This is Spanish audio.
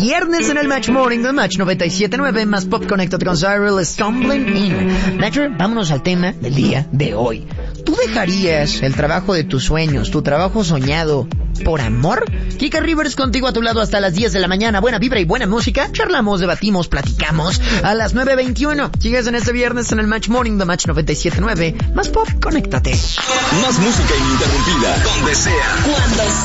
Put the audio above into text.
viernes en el Match Morning de Match 97.9, más pop. Conéctate con Cyril Stumbling In. Matcher, vámonos al tema del día de hoy. ¿Tú dejarías el trabajo de tus sueños, tu trabajo soñado, por amor? Kika Rivers contigo a tu lado hasta las 10 de la mañana. Buena vibra y buena música. Charlamos, debatimos, platicamos a las 9:21. Sigues en este viernes en el Match Morning de Match 97.9. Más pop, conéctate. Más música ininterrumpida. Donde sea. Cuando